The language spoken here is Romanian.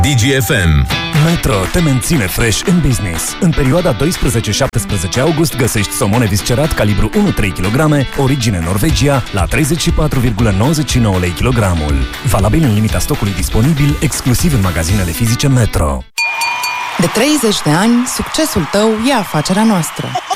DGFM. Metro te menține fresh în business. În perioada 12-17 august găsești somone viscerat calibru 1-3 kg, origine Norvegia, la 34,99 lei kilogramul. Valabil în limita stocului disponibil, exclusiv în magazinele fizice Metro. De 30 de ani, succesul tău e afacerea noastră.